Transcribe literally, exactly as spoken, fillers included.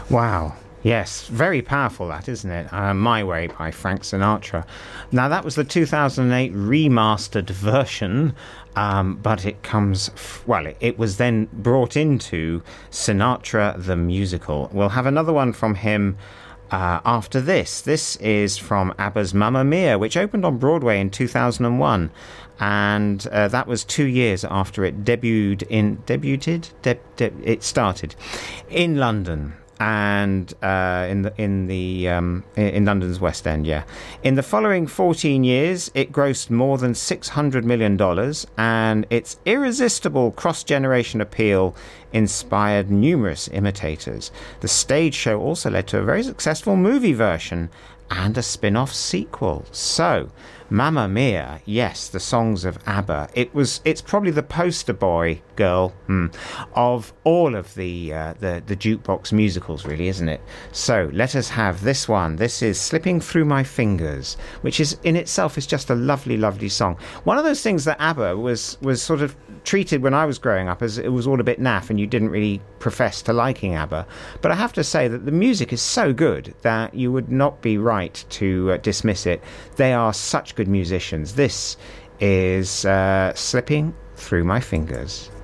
Wow. Yes, very powerful that, isn't it? Uh, My Way by Frank Sinatra. Now, that was the two thousand eight remastered version, um, but it comes, f- well, it, it was then brought into Sinatra the Musical. We'll have another one from him uh, after this. This is from ABBA's Mamma Mia, which opened on Broadway in two thousand one. And uh, that was two years after it debuted in, debuted? De- de- it started in London. And uh, in the in the um, in London's West End, yeah. In the following fourteen years, it grossed more than six hundred million dollars, and its irresistible cross-generation appeal inspired numerous imitators. The stage show also led to a very successful movie version and a spin-off sequel. So, Mamma Mia, yes, the songs of ABBA. It was. It's probably the poster boy, girl, hmm, of all of the, uh, the the jukebox musicals, really, isn't it? So let us have this one. This is "Slipping Through My Fingers," which is in itself is just a lovely, lovely song. One of those things that ABBA was was sort of treated when I was growing up as it was all a bit naff, and you didn't really profess to liking ABBA. But I have to say that the music is so good that you would not be right to uh, dismiss it. They are such good musicians. This is uh, Slipping Through My Fingers.